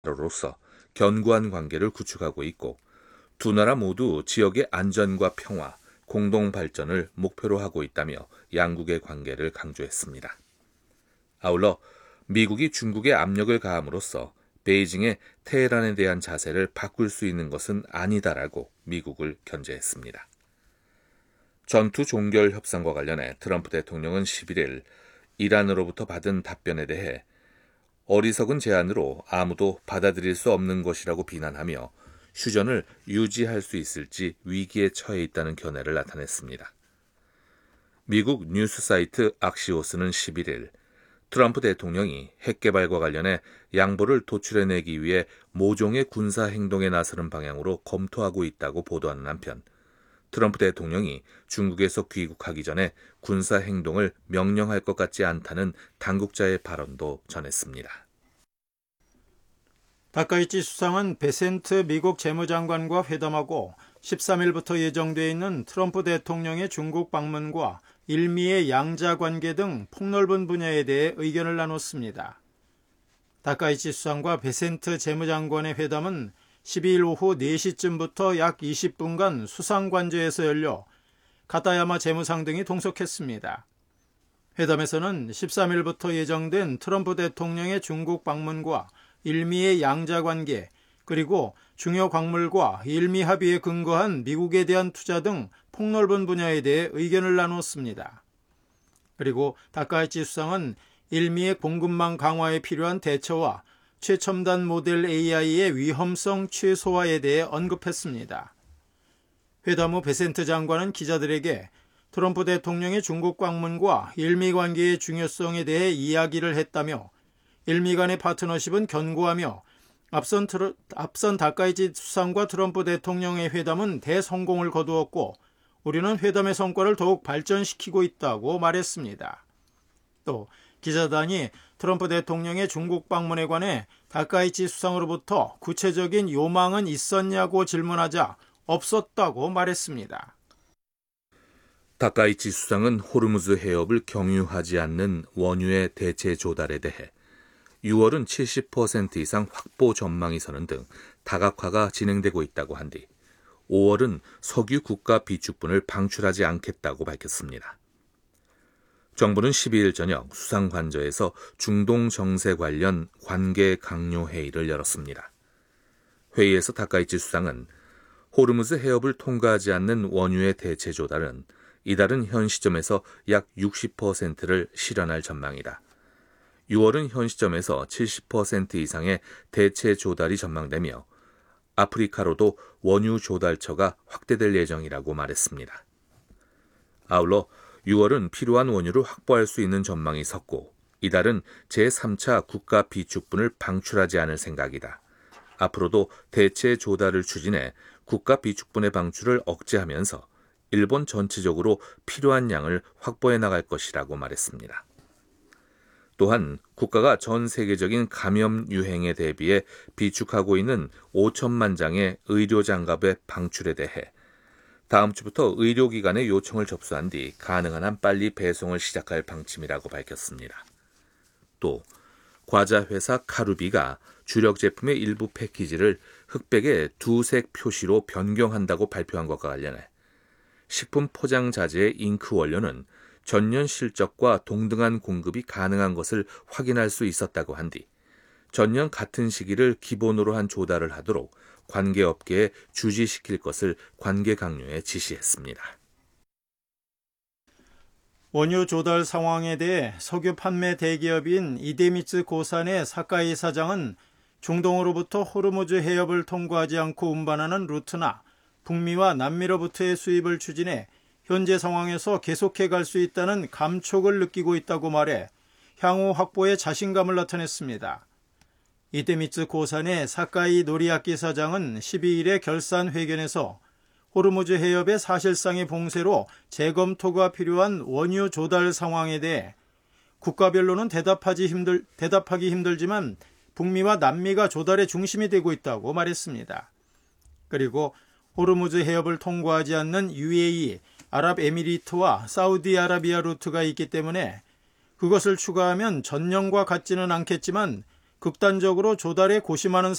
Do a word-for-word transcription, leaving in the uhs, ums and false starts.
로서 견고한 관계를 구축하고 있고 두 나라 모두 지역의 안전과 평화, 공동 발전을 목표로 하고 있다며 양국의 관계를 강조했습니다. 아울러 미국이 중국에 압력을 가함으로써 베이징의 테헤란에 대한 자세를 바꿀 수 있는 것은 아니다라고 미국을 견제했습니다. 전투 종결 협상과 관련해 트럼프 대통령은 십일 일 이란으로부터 받은 답변에 대해 어리석은 제안으로 아무도 받아들일 수 없는 것이라고 비난하며 휴전을 유지할 수 있을지 위기에 처해 있다는 견해를 나타냈습니다. 미국 뉴스 사이트 악시오스는 십일 일 트럼프 대통령이 핵 개발과 관련해 양보를 도출해내기 위해 모종의 군사 행동에 나서는 방향으로 검토하고 있다고 보도하는 한편 트럼프 대통령이 중국에서 귀국하기 전에 군사 행동을 명령할 것 같지 않다는 당국자의 발언도 전했습니다. 다카이치 수상은 베센트 미국 재무장관과 회담하고 십삼 일부터 예정돼 있는 트럼프 대통령의 중국 방문과 일미의 양자관계 등 폭넓은 분야에 대해 의견을 나눴습니다. 다카이치 수상과 베센트 재무장관의 회담은 십이 일 오후 네 시쯤부터 약 이십 분간 수상관저에서 열려 가타야마 재무상 등이 동석했습니다. 회담에서는 십삼 일부터 예정된 트럼프 대통령의 중국 방문과 일미의 양자관계, 그리고 중요 광물과 일미 합의에 근거한 미국에 대한 투자 등 폭넓은 분야에 대해 의견을 나눴습니다. 그리고 다카이치 수상은 일미의 공급망 강화에 필요한 대처와 최첨단 모델 에이아이의 위험성 최소화에 대해 언급했습니다. 회담 후 베센트 장관은 기자들에게 트럼프 대통령의 중국 방문과 일미 관계의 중요성에 대해 이야기를 했다며 일미 간의 파트너십은 견고하며 앞선, 트러, 앞선 다카이치 수상과 트럼프 대통령의 회담은 대성공을 거두었고 우리는 회담의 성과를 더욱 발전시키고 있다고 말했습니다. 또 기자단이 트럼프 대통령의 중국 방문에 관해 다카이치 수상으로부터 구체적인 요망은 있었냐고 질문하자 없었다고 말했습니다. 다카이치 수상은 호르무즈 해협을 경유하지 않는 원유의 대체 조달에 대해 유월은 칠십 퍼센트 이상 확보 전망이 서는 등 다각화가 진행되고 있다고 한 뒤 오월은 석유 국가 비축분을 방출하지 않겠다고 밝혔습니다. 정부는 십이 일 저녁 수상관저에서 중동 정세 관련 관계 강요 회의를 열었습니다. 회의에서 다카이치 수상은 호르무즈 해협을 통과하지 않는 원유의 대체 조달은 이달은 현 시점에서 약 육십 퍼센트를 실현할 전망이다. 유월은 현 시점에서 칠십 퍼센트 이상의 대체 조달이 전망되며 아프리카로도 원유 조달처가 확대될 예정이라고 말했습니다. 아울러 유월은 필요한 원유를 확보할 수 있는 전망이 섰고 이달은 제삼 차 국가 비축분을 방출하지 않을 생각이다. 앞으로도 대체 조달을 추진해 국가 비축분의 방출을 억제하면서 일본 전체적으로 필요한 양을 확보해 나갈 것이라고 말했습니다. 또한 국가가 전 세계적인 감염 유행에 대비해 비축하고 있는 오천만 장의 의료장갑의 방출에 대해 다음 주부터 의료기관의 요청을 접수한 뒤 가능한 한 빨리 배송을 시작할 방침이라고 밝혔습니다. 또 과자 회사 카루비가 주력 제품의 일부 패키지를 흑백의 두색 표시로 변경한다고 발표한 것과 관련해 식품 포장 자재의 잉크 원료는 전년 실적과 동등한 공급이 가능한 것을 확인할 수 있었다고 한 뒤 전년 같은 시기를 기본으로 한 조달을 하도록 관계업계에 주지시킬 것을 관계 강요에 지시했습니다. 원유 조달 상황에 대해 석유 판매 대기업인 이데미츠 고산의 사카이 사장은 중동으로부터 호르무즈 해협을 통과하지 않고 운반하는 루트나 북미와 남미로부터의 수입을 추진해 현재 상황에서 계속해 갈 수 있다는 감촉을 느끼고 있다고 말해 향후 확보에 자신감을 나타냈습니다. 이데미츠 고산의 사카이 노리아키 사장은 십이 일에 결산 회견에서 호르무즈 해협의 사실상의 봉쇄로 재검토가 필요한 원유 조달 상황에 대해 국가별로는 대답하지 힘들, 대답하기 힘들지만 북미와 남미가 조달의 중심이 되고 있다고 말했습니다. 그리고 호르무즈 해협을 통과하지 않는 유에이이, 아랍에미리트와 사우디아라비아 루트가 있기 때문에 그것을 추가하면 전년과 같지는 않겠지만 극단적으로 조달에 고심하는